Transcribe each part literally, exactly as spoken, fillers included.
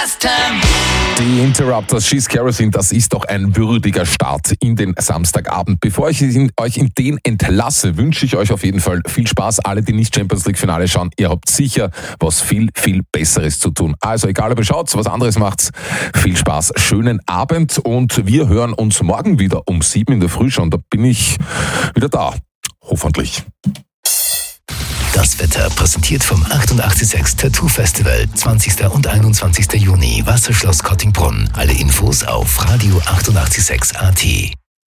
last time. Die Interrupters, She's Kerosene, das ist doch ein würdiger Start in den Samstagabend. Bevor ich in, euch in den entlasse, wünsche ich euch auf jeden Fall viel Spaß. Alle, die nicht Champions League Finale schauen, ihr habt sicher was viel, viel Besseres zu tun. Also egal, ob ihr schaut, was anderes macht's, viel Spaß, schönen Abend und wir hören uns morgen wieder um sieben in der Früh schon. Da bin ich wieder da, hoffentlich. Das Wetter präsentiert vom achtundachtzig Komma sechs Tattoo Festival, zwanzigsten und einundzwanzigsten Juni, Wasserschloss Kottingbrunn. Alle Infos auf Radio achtundachtzig Komma sechs A T.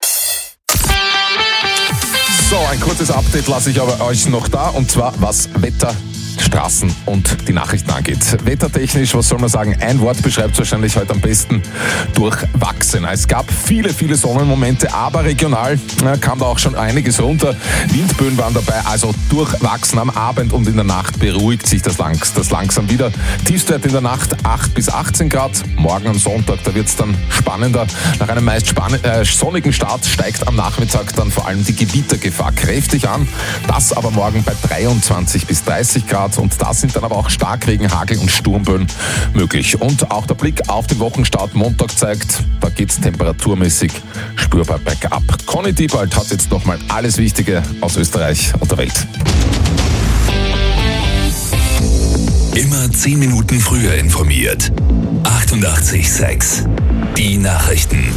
So, ein kurzes Update lasse ich aber euch noch da, und zwar was Wetter, Straßen und die Nachrichten angeht. Wettertechnisch, was soll man sagen, ein Wort beschreibt es wahrscheinlich heute am besten: durchwachsen. Es gab viele, viele Sonnenmomente, aber regional na, kam da auch schon einiges runter. Windböen waren dabei, also durchwachsen. Am Abend und in der Nacht beruhigt sich das, langs, das langsam wieder. Tiefstwert in der Nacht acht bis achtzehn Grad. Morgen am Sonntag, da wird es dann spannender. Nach einem meist spann- äh, sonnigen Start steigt am Nachmittag dann vor allem die Gewittergefahr kräftig an. Das aber morgen bei dreiundzwanzig bis dreißig Grad. Und da sind dann aber auch Starkregen, Hagel und Sturmböen möglich. Und auch der Blick auf den Wochenstart Montag zeigt, da geht es temperaturmäßig spürbar bergab. Conny Diebald hat jetzt nochmal alles Wichtige aus Österreich und der Welt. Immer zehn Minuten früher informiert. achtundachtzig Komma sechs. Die Nachrichten.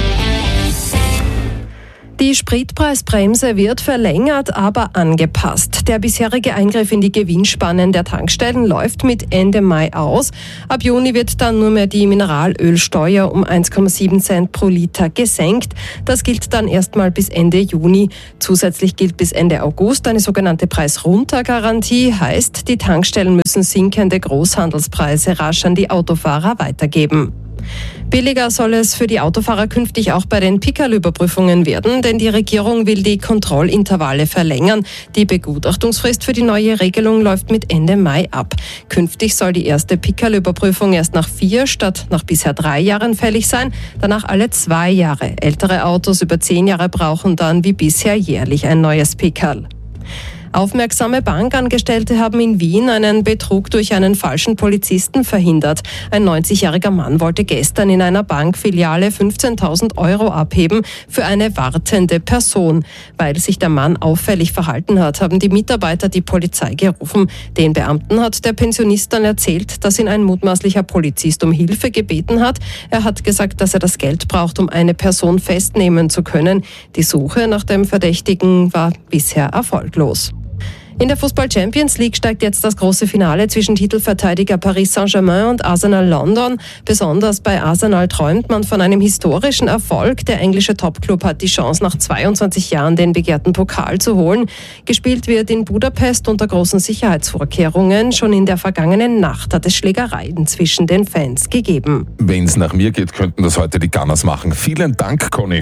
Die Spritpreisbremse wird verlängert, aber angepasst. Der bisherige Eingriff in die Gewinnspannen der Tankstellen läuft mit Ende Mai aus. Ab Juni wird dann nur mehr die Mineralölsteuer um eins Komma sieben Cent pro Liter gesenkt. Das gilt dann erstmal bis Ende Juni. Zusätzlich gilt bis Ende August eine sogenannte Preis-Runter-Garantie. Heißt, die Tankstellen müssen sinkende Großhandelspreise rasch an die Autofahrer weitergeben. Billiger soll es für die Autofahrer künftig auch bei den Pickerl-Überprüfungen werden, denn die Regierung will die Kontrollintervalle verlängern. Die Begutachtungsfrist für die neue Regelung läuft mit Ende Mai ab. Künftig soll die erste Pickerl-Überprüfung erst nach vier statt nach bisher drei Jahren fällig sein, danach alle zwei Jahre. Ältere Autos über zehn Jahre brauchen dann wie bisher jährlich ein neues Pickerl. Aufmerksame Bankangestellte haben in Wien einen Betrug durch einen falschen Polizisten verhindert. Ein neunzigjähriger Mann wollte gestern in einer Bankfiliale fünfzehntausend Euro abheben für eine wartende Person. Weil sich der Mann auffällig verhalten hat, haben die Mitarbeiter die Polizei gerufen. Den Beamten hat der Pensionist dann erzählt, dass ihn ein mutmaßlicher Polizist um Hilfe gebeten hat. Er hat gesagt, dass er das Geld braucht, um eine Person festnehmen zu können. Die Suche nach dem Verdächtigen war bisher erfolglos. In der Fußball-Champions League steigt jetzt das große Finale zwischen Titelverteidiger Paris Saint-Germain und Arsenal London. Besonders bei Arsenal träumt man von einem historischen Erfolg. Der englische Topclub hat die Chance, nach zweiundzwanzig Jahren den begehrten Pokal zu holen. Gespielt wird in Budapest unter großen Sicherheitsvorkehrungen. Schon in der vergangenen Nacht hat es Schlägereien zwischen den Fans gegeben. Wenn es nach mir geht, könnten das heute die Gunners machen. Vielen Dank, Conny.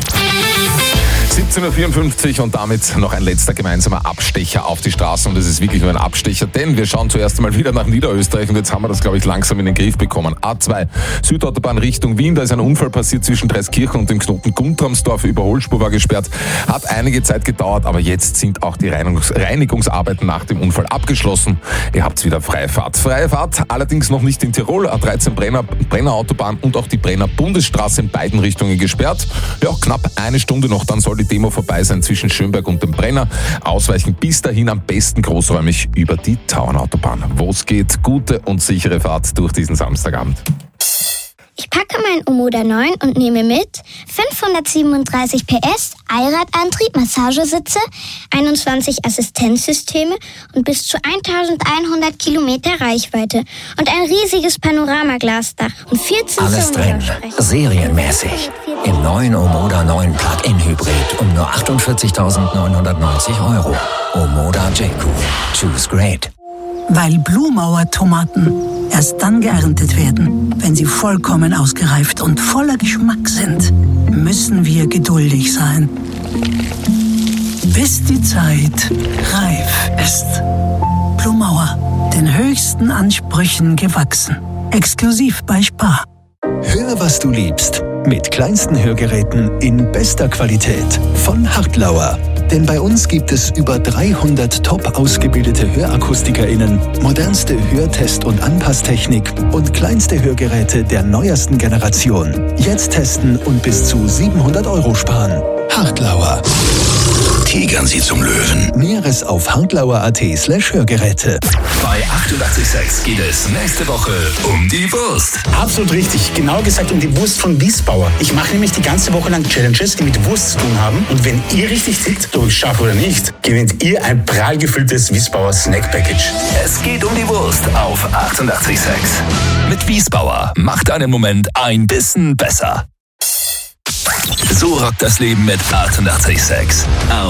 siebzehn Uhr vierundfünfzig und damit noch ein letzter gemeinsamer Abstecher auf die Straße. Und es ist wirklich nur ein Abstecher, denn wir schauen zuerst einmal wieder nach Niederösterreich und jetzt haben wir das, glaube ich, langsam in den Griff bekommen. A zwei, Südautobahn Richtung Wien, da ist ein Unfall passiert zwischen Dreiskirchen und dem Knoten Guntramsdorf. Überholspur war gesperrt, hat einige Zeit gedauert, aber jetzt sind auch die Reinigungs- Reinigungsarbeiten nach dem Unfall abgeschlossen. Ihr habt wieder freie Fahrt. Freie Fahrt allerdings noch nicht in Tirol, A dreizehn Brenner, Brenner Autobahn und auch die Brenner Bundesstraße in beiden Richtungen gesperrt. Ja, knapp eine Stunde noch, dann soll die Demo vorbei sein zwischen Schönberg und dem Brenner. Ausweichen bis dahin am besten großräumig über die Tauernautobahn. Wo es geht, gute und sichere Fahrt durch diesen Samstagabend. Ich packe mein Omoda neun und nehme mit fünfhundertsiebenunddreißig P S, Allradantrieb, Massagesitze, einundzwanzig Assistenzsysteme und bis zu eintausendeinhundert Kilometer Reichweite und ein riesiges Panoramaglasdach und vierzehn Alles drin, serienmäßig. Im neuen Omoda neun Plug-in Hybrid um nur achtundvierzigtausendneunhundertneunzig Euro. Omoda J-Cool. Choose great. Weil Blumauer-Tomaten erst dann geerntet werden, wenn sie vollkommen ausgereift und voller Geschmack sind, müssen wir geduldig sein. Bis die Zeit reif ist. Blumauer, den höchsten Ansprüchen gewachsen. Exklusiv bei Spar. Hör, was du liebst. Mit kleinsten Hörgeräten in bester Qualität von Hartlauer. Denn bei uns gibt es über dreihundert top ausgebildete HörakustikerInnen, modernste Hörtest- und Anpasstechnik und kleinste Hörgeräte der neuesten Generation. Jetzt testen und bis zu siebenhundert Euro sparen. Hartlauer. Tigern Sie zum Löwen. Näheres auf hartlauer.at slash Hörgeräte. Bei achtundachtzig Komma sechs geht es nächste Woche um die Wurst. Absolut richtig. Genau gesagt um die Wurst von Wiesbauer. Ich mache nämlich die ganze Woche lang Challenges, die mit Wurst zu tun haben. Und wenn ihr richtig tippt, ob ich schaffe oder nicht, gewinnt ihr ein prall gefülltes Wiesbauer Snack Package. Es geht um die Wurst auf achtundachtzig Komma sechs. Mit Wiesbauer macht einen Moment ein bisschen besser. So rockt das Leben mit achtundachtzig Komma sechs.